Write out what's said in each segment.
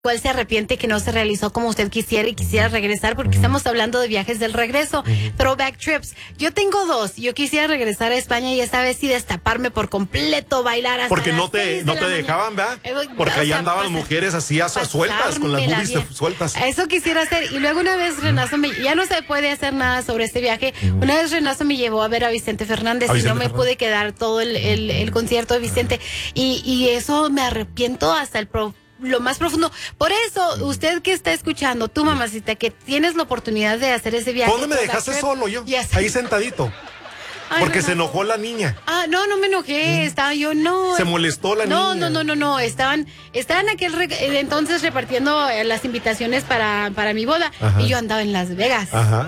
¿Cuál se arrepiente que no se realizó como usted quisiera y quisiera regresar? Porque estamos hablando de viajes del regreso, throwback trips. Yo tengo dos. Yo quisiera regresar a España y esta vez sí destaparme por completo, bailar hasta porque no las 6 te de la dejaban, ¿verdad? mañana. Porque allá andaban pues, mujeres así sueltas, con las boobies sueltas. Eso quisiera hacer. Y luego una vez Renazo ya no se puede hacer nada sobre este viaje. Una vez Renazo me llevó a ver a Vicente Fernández y no me pude quedar todo el concierto de Vicente. Y eso me arrepiento hasta lo más profundo. Por eso, usted que está escuchando, tú, mamacita, que tienes la oportunidad de hacer ese viaje. ¿Dónde me dejaste solo yo? Ahí sentadito. Porque no, se enojó la niña. No me enojé. Estaba yo, no. Se molestó la niña. No. Estaban entonces repartiendo las invitaciones para mi boda. Ajá. Y yo andaba en Las Vegas. Ajá.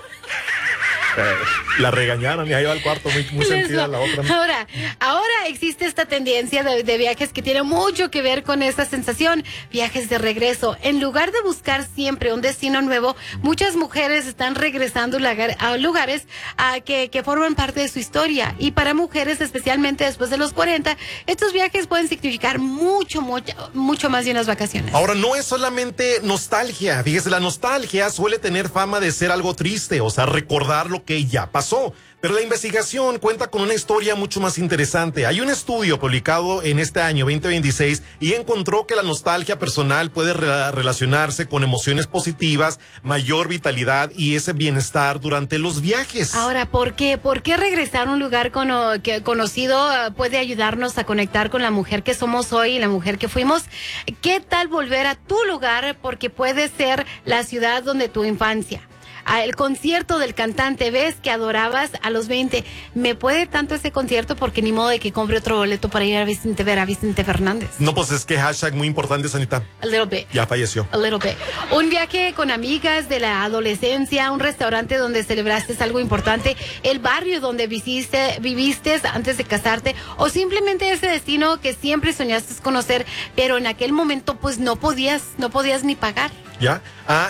La regañaron y ahí va al cuarto muy sentida la otra. Ahora existe esta tendencia de viajes que tiene mucho que ver con esta sensación, viajes de regreso. En lugar de buscar siempre un destino nuevo, muchas mujeres están regresando a lugares que forman parte de su historia. Y para mujeres, especialmente después de los 40, estos viajes pueden significar mucho más de unas vacaciones. Ahora, no es solamente nostalgia. Fíjese, la nostalgia suele tener fama de ser algo triste, o sea, recordar lo que ya pasó. Pero la investigación cuenta con una historia mucho más interesante. Hay un estudio publicado en este año 2026 y encontró que la nostalgia personal puede relacionarse con emociones positivas, mayor vitalidad y ese bienestar durante los viajes. Ahora, ¿por qué regresar a un lugar conocido puede ayudarnos a conectar con la mujer que somos hoy y la mujer que fuimos? ¿Qué tal volver a tu lugar? Porque puede ser la ciudad donde tu infancia. El concierto del cantante, ves que adorabas a los 20. Me puede tanto ese concierto porque ni modo de que compre otro boleto para ir a ver a Vicente Fernández. No, pues es que hashtag muy importante, Sanita. A little bit. Ya falleció. A little bit. Un viaje con amigas de la adolescencia, un restaurante donde celebraste algo importante, el barrio donde viviste antes de casarte, o simplemente ese destino que siempre soñaste conocer, pero en aquel momento pues no podías ni pagar. ¿Ya?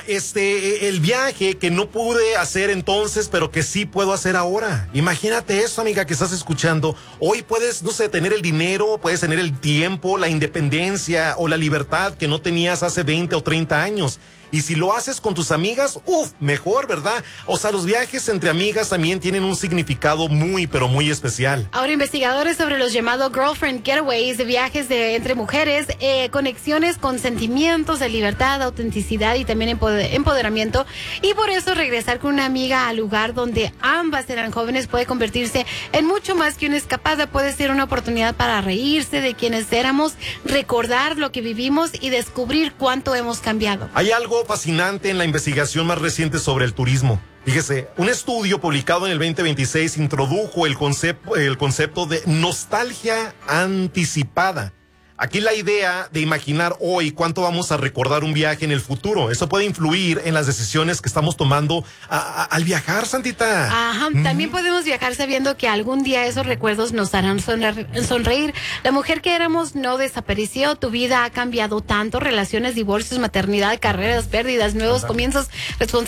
El viaje que no pude hacer entonces, pero que sí puedo hacer ahora. Imagínate eso, amiga, que estás escuchando. Hoy puedes, no sé, tener el dinero, puedes tener el tiempo, la independencia o la libertad que no tenías hace 20 o 30 años. Y si lo haces con tus amigas, mejor, ¿verdad? O sea, los viajes entre amigas también tienen un significado muy, pero muy especial. Ahora, investigadores sobre los llamados girlfriend getaways, de viajes entre mujeres, conexiones con sentimientos de libertad, autenticidad y también empoderamiento. Y por eso regresar con una amiga al lugar donde ambas eran jóvenes puede convertirse en mucho más que una escapada. Puede ser una oportunidad para reírse de quienes éramos, recordar lo que vivimos y descubrir cuánto hemos cambiado. Hay algo fascinante en la investigación más reciente sobre el turismo. Fíjese, un estudio publicado en el 2026 introdujo el concepto de nostalgia anticipada. Aquí la idea de imaginar hoy cuánto vamos a recordar un viaje en el futuro. Eso puede influir en las decisiones que estamos tomando al viajar, Santita. Ajá, también podemos viajar sabiendo que algún día esos recuerdos nos harán sonreír. La mujer que éramos no desapareció. Tu vida ha cambiado tanto. Relaciones, divorcios, maternidad, carreras, pérdidas, nuevos comienzos, responsabilidades.